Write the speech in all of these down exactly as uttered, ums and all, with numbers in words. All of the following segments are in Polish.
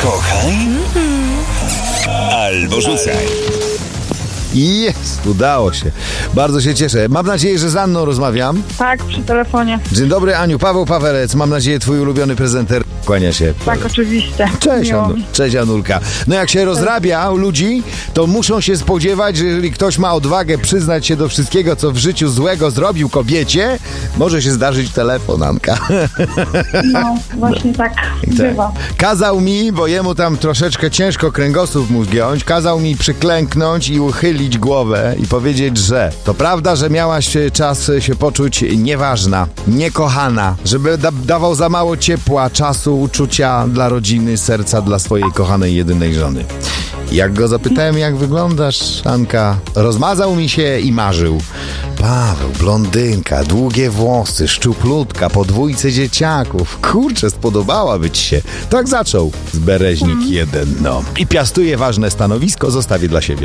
Kochaj albo rzucaj. Jest, udało się. Bardzo się cieszę. Mam nadzieję, że z Anną rozmawiam. Tak, przy telefonie. Dzień dobry, Aniu. Paweł Pawerec. Mam nadzieję, twój ulubiony prezenter. Kłania się. Tak, oczywiście. Cześć, Miło Anu. mi. Cześć, Anulka. No jak się rozrabia u ludzi, to muszą się spodziewać, że jeżeli ktoś ma odwagę przyznać się do wszystkiego, co w życiu złego zrobił kobiecie, może się zdarzyć telefon, Anka. No, właśnie tak bywa. Kazał mi, bo jemu tam troszeczkę ciężko kręgosłup mu zgiąć, kazał mi przyklęknąć i uchylić głowę i powiedzieć, że to prawda, że miałaś czas się poczuć nieważna, niekochana, żeby da- dawał za mało ciepła, czasu, uczucia dla rodziny, serca dla swojej kochanej, jedynej żony. Jak go zapytałem, jak wyglądasz, Anka, rozmazał mi się i marzył. Paweł, blondynka, długie włosy, szczuplutka, podwójce dzieciaków. Kurczę, spodobałaby ci się. Tak zaczął z Bereźnik mm. jeden, no. I piastuje ważne stanowisko, zostawię dla siebie.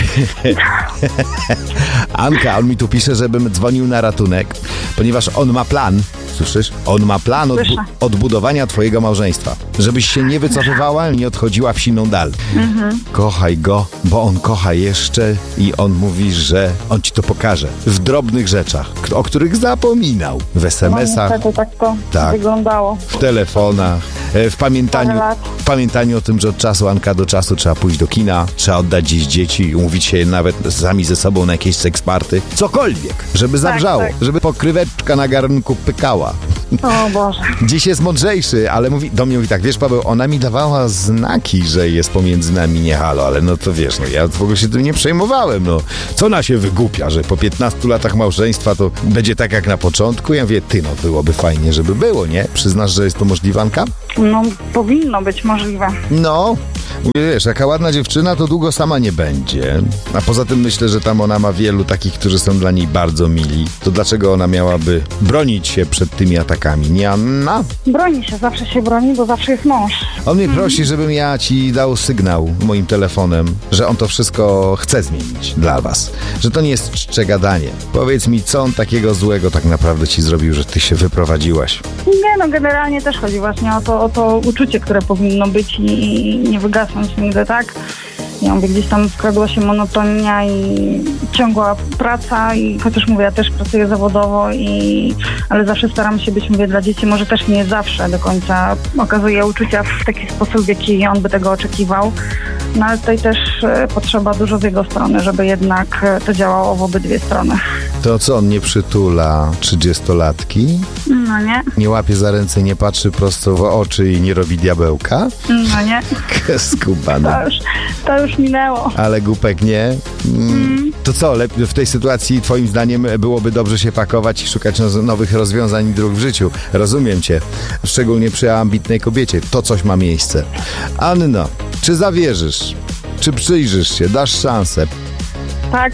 Anka, on mi tu pisze, żebym dzwonił na ratunek, ponieważ on ma plan, słyszysz? On ma plan odbu- odbudowania twojego małżeństwa. Żebyś się nie wycofywała, nie odchodziła w siną dal. Mhm. Kochaj go, bo on kocha jeszcze i on mówi, że on ci to pokaże. W drobnych rzeczach, o których zapominał. W es em esach. No, niestety tak to tak, wyglądało. w telefonach, w pamiętaniu, w pamiętaniu o tym, że od czasu, Anka, do czasu trzeba pójść do kina, trzeba oddać gdzieś dzieci, umówić się nawet sami ze sobą na jakieś seksparty. Cokolwiek, żeby zabrzało, tak, tak. żeby pokryweczka na garnku pykała. O Boże. Dziś jest mądrzejszy, ale mówi, do mnie mówi tak, wiesz, Paweł, ona mi dawała znaki, że jest pomiędzy nami nie halo, ale no to wiesz, no ja w ogóle się tym nie przejmowałem, no. Co ona się wygłupia, że po piętnastu latach małżeństwa to będzie tak jak na początku? Ja mówię, ty, no byłoby fajnie, żeby było, nie? Przyznasz, że jest to możliwanka? No, powinno być możliwe. No, mówię, wiesz, jaka ładna dziewczyna, to długo sama nie będzie. A poza tym myślę, że tam ona ma wielu takich, którzy są dla niej bardzo mili. To dlaczego ona miałaby bronić się przed tymi atakami? Nie, Anna? Broni się, zawsze się broni, bo zawsze jest mąż. On mnie prosi, żebym ja ci dał sygnał moim telefonem, że on to wszystko chce zmienić dla was. Że to nie jest czcze gadanie. Powiedz mi, co on takiego złego tak naprawdę ci zrobił, że ty się wyprowadziłaś? Nie, no generalnie też chodzi właśnie o to, o to uczucie, które powinno być i nie wygasnąć nigdy, tak? Ja mówię, gdzieś tam skradła się monotonia i ciągła praca i chociaż mówię, ja też pracuję zawodowo i ale zawsze staram się być, mówię, dla dzieci, może też nie zawsze do końca okazuję uczucia w taki sposób, w jaki on by tego oczekiwał. No ale tutaj też e, potrzeba dużo z jego strony, żeby jednak e, to działało w obydwie strony. To co, on nie przytula trzydziestolatki? No nie. Nie łapie za ręce, nie patrzy prosto w oczy i nie robi diabełka? No nie. Skubany. To już, to już minęło. Ale głupek nie? Mm. Mm. To co, lepiej w tej sytuacji twoim zdaniem byłoby dobrze się pakować i szukać nowych rozwiązań i dróg w życiu? Rozumiem cię. Szczególnie przy ambitnej kobiecie. To coś ma miejsce. Anno, czy zawierzysz? Czy przyjrzysz się? Dasz szansę? Tak.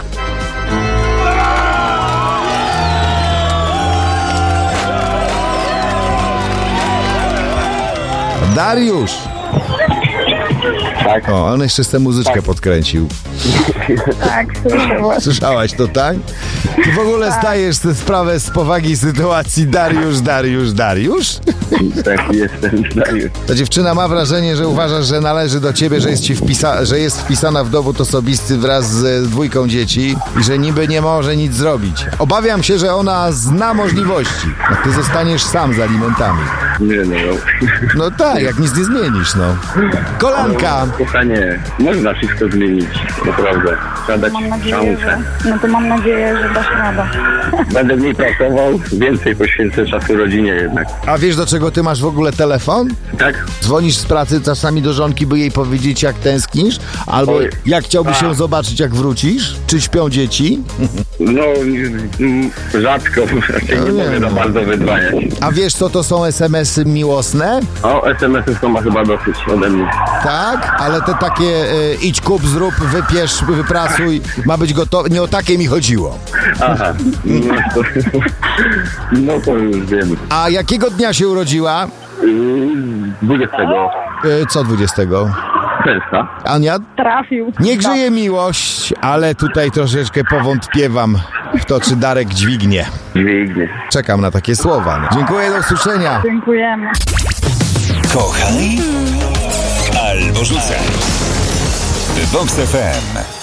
Dariusz! Tak. O, on jeszcze tę muzyczkę tak podkręcił. Tak, słyszę. Słyszałaś to, tak? Ty w ogóle tak zdajesz tę sprawę z powagi sytuacji Dariusz, Dariusz, Dariusz? Tak, jestem Dariusz. Ta dziewczyna ma wrażenie, że uważasz, że należy do ciebie, że jest, ci wpisa- że jest wpisana w dowód osobisty wraz z dwójką dzieci i że niby nie może nic zrobić. Obawiam się, że ona zna możliwości. A ty zostaniesz sam z alimentami. Nie no. No tak, jak nic nie zmienisz, no. Kolanka! No, kochanie, można wszystko zmienić, naprawdę. Trzeba dać mam nadzieję, szansę. że, no to mam nadzieję, że dasz radę. Będę mniej pracował, więcej poświęcę czasu rodzinie jednak. A wiesz, do czego ty masz w ogóle telefon? Tak? Dzwonisz z pracy czasami do żonki, by jej powiedzieć, jak tęsknisz? Albo Oj. jak chciałbyś A. ją zobaczyć, jak wrócisz? Czy śpią dzieci? No, mm, rzadko, raczej No nie nie mogę no. za bardzo wydzwaniać. A wiesz, co to są es em esy miłosne? O, es em esy to ma chyba dosyć ode mnie. Tak, ale te takie y, idź kup, zrób, wypiesz, wyprasuj, ma być gotowe. Nie o takie mi chodziło. Aha, no to, no to już wiem. A jakiego dnia się urodziła? dwudziestego Y, co dwudziestego? czerwca. Ania? Trafił. Niech żyje miłość, ale tutaj troszeczkę powątpiewam w to, czy Darek dźwignie. Dźwignie. Czekam na takie słowa. No. Dziękuję, do usłyszenia. Dziękujemy. Kochaj Porzucaj. Vox F M.